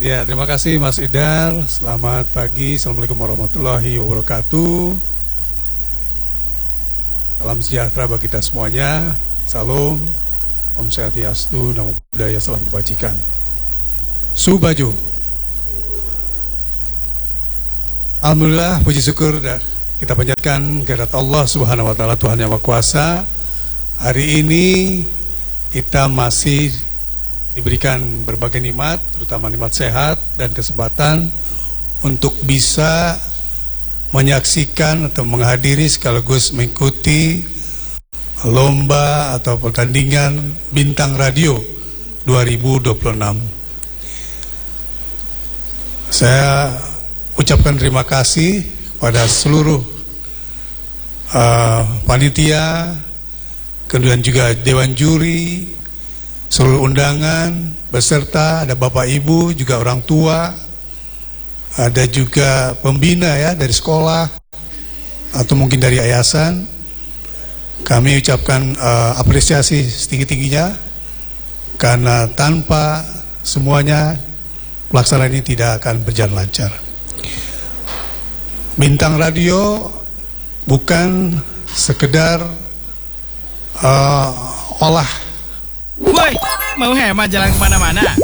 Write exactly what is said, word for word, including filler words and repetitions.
Ya, terima kasih Mas Idar. Selamat pagi. Assalamualaikum warahmatullahi wabarakatuh. Salam sejahtera bagi kita semuanya. Salam. Om Swastiastu, Namo Buddhaya, salam kebajikan. Subaju. Alhamdulillah, puji syukur dan kita panjatkan kehadirat Allah Subhanahu wa taala, Tuhan yang Maha Kuasa. Hari ini kita masih diberikan berbagai nikmat, terutama nikmat sehat dan kesempatan untuk bisa menyaksikan atau menghadiri sekaligus mengikuti lomba atau pertandingan Bintang Radio dua ribu dua puluh enam. Saya ucapkan terima kasih kepada seluruh uh, panitia, kemudian juga dewan juri, seluruh undangan, beserta ada bapak ibu, juga orang tua, ada juga pembina ya dari sekolah atau mungkin dari yayasan. Kami ucapkan uh, apresiasi setinggi-tingginya, karena tanpa semuanya pelaksanaan ini tidak akan berjalan lancar. Bintang Radio bukan sekedar uh, olah. Woi, mau hemat jalan kemana-mana?